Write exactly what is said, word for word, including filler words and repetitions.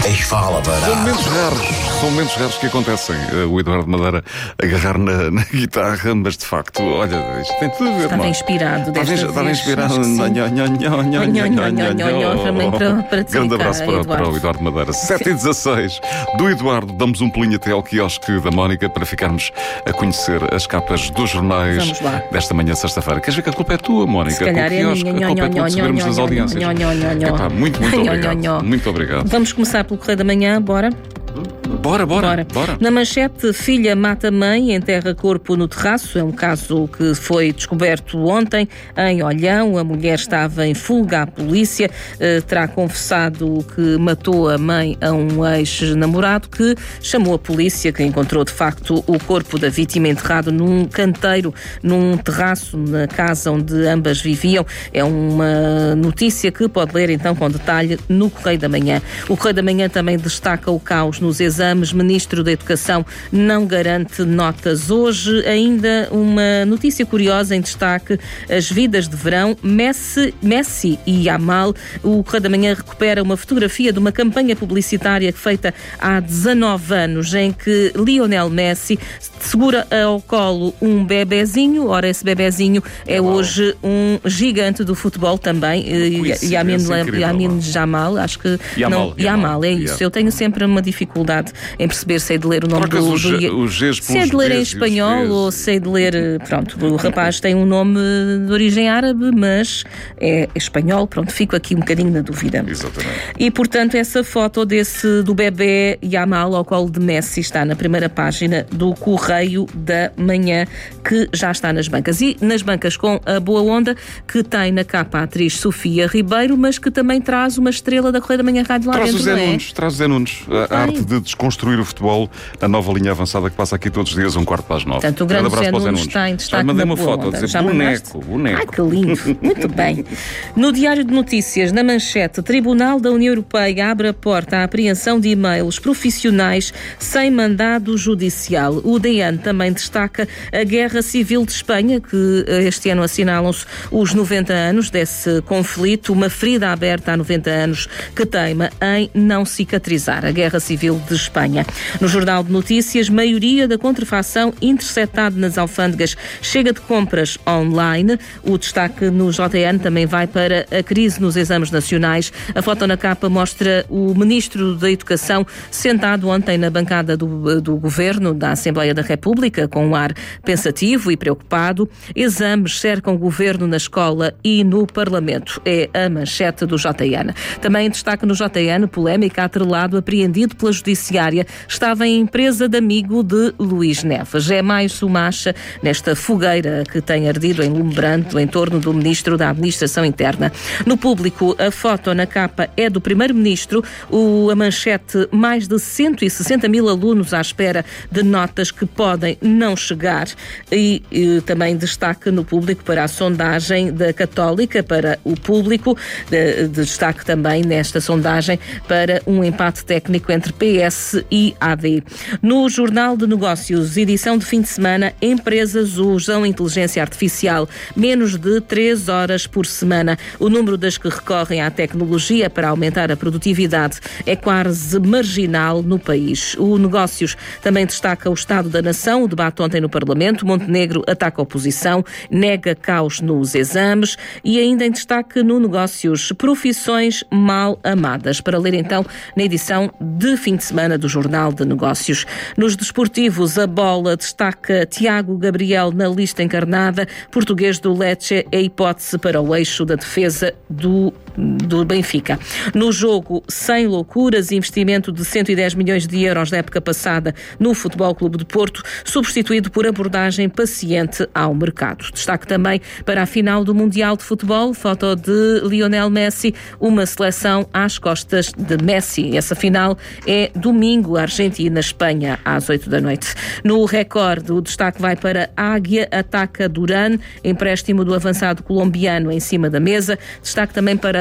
Ei, fala, bará. São momentos raros, são momentos raros que acontecem. Uh, o Eduardo Madeira agarrar na, na guitarra, mas de facto, olha, isto tem tudo a ver. Estava inspirado desta vez. Estava inspirado. Também para, para te Grande abraço para, para o Eduardo Madeira. sete e dezasseis do Eduardo. Damos um pulinho até ao quiosque da Mónica para ficarmos a conhecer as capas dos jornais desta manhã, sexta-feira. Queres ver que a culpa é tua, Mónica? Se calhar é minha. A culpa é tua de sabermos das audiências. Epá, muito, muito obrigado. Muito obrigado. Vamos começar pelo Correio da Manhã, bora? Bora, bora, bora, bora. Na manchete, filha mata mãe e enterra corpo no terraço. É um caso que foi descoberto ontem em Olhão. A mulher estava em fuga à polícia. Uh, terá confessado que matou a mãe a um ex-namorado que chamou a polícia, que encontrou de facto o corpo da vítima enterrado num canteiro, num terraço, na casa onde ambas viviam. É uma notícia que pode ler então com detalhe no Correio da Manhã. O Correio da Manhã também destaca o caos nos exames. Ministro da Educação não garante notas. Hoje, ainda uma notícia curiosa em destaque: as vidas de verão. Messi, Messi e Yamal. O Correio da Manhã recupera uma fotografia de uma campanha publicitária feita há dezanove anos, em que Lionel Messi segura ao colo um bebezinho. Ora, esse bebezinho é hoje um gigante do futebol também. Yamin, Yamin Jamal, acho que Yamal, não, Yamal, é isso. Yeah. Eu tenho sempre uma dificuldade em perceber se sei de ler o nome do... Os, do os Gs se é de ler em espanhol ou se é de ler... Pronto, o rapaz tem um nome de origem árabe, mas é espanhol. Pronto, fico aqui um bocadinho na dúvida. Exatamente. E, portanto, essa foto desse, do bebê Yamal ao colo de Messi está na primeira página do Correio da Manhã, que já está nas bancas. E nas bancas com a boa onda, que tem na capa a atriz Sofia Ribeiro, mas que também traz uma estrela da Correio da Manhã Rádio lá traz dentro, o Zé não é? Nunes, traz o Zé Nunes, a arte de desconstruir o futebol, a nova linha avançada que passa aqui todos os dias, um quarto para as nove. Portanto, o grande Zé Nunes está em destaque. Já mandei uma foto onda. a dizer Já boneco, boneco. Ai, que lindo. Muito bem. No Diário de Notícias, na manchete, Tribunal da União Europeia abre a porta à apreensão de e-mails profissionais sem mandado judicial. O D N também destaca a Guerra Civil de Espanha, que este ano assinalam-se os noventa anos desse conflito, uma ferida aberta há noventa anos que teima em não cicatrizar. A Guerra Civil de Espanha. No Jornal de Notícias, maioria da contrafação interceptada nas alfândegas chega de compras online. O destaque no J N também vai para a crise nos exames nacionais. A foto na capa mostra o Ministro da Educação sentado ontem na bancada do, do Governo da Assembleia da República, com um ar pensativo e preocupado. Exames cercam o Governo na escola e no Parlamento. É a manchete do J N. Também destaque no J N, polémica, atrelado, apreendido pela Judiciária, estava em empresa de amigo de Luís Neves. É mais uma acha nesta fogueira que tem ardido em lume brando em torno do Ministro da Administração Interna. No Público, a foto na capa é do Primeiro-Ministro, o, a manchete, mais de cento e sessenta mil alunos à espera de notas que podem não chegar. E, e também destaque no Público para a sondagem da Católica, para o Público, de, de destaque também nesta sondagem para um empate técnico entre P S e A D. No Jornal de Negócios, edição de fim de semana, empresas usam inteligência artificial menos de três horas por semana. O número das que recorrem à tecnologia para aumentar a produtividade é quase marginal no país. O Negócios também destaca o Estado da Nação, o debate ontem no Parlamento. Montenegro ataca a oposição, nega caos nos exames e ainda em destaque no Negócios, profissões mal amadas. Para ler então na edição de fim de semana do Jornal de Negócios. Nos desportivos, a bola destaca Tiago Gabriel na lista encarnada. Português do Lecce é hipótese para o eixo da defesa do, do Benfica. No jogo, sem loucuras, investimento de cento e dez milhões de euros da época passada no Futebol Clube de Porto, substituído por abordagem paciente ao mercado. Destaque também para a final do Mundial de Futebol, foto de Lionel Messi, uma seleção às costas de Messi. Essa final é domingo, Argentina-Espanha, às oito da noite. No Record, o destaque vai para Águia, ataca Duran, empréstimo do avançado colombiano em cima da mesa. Destaque também para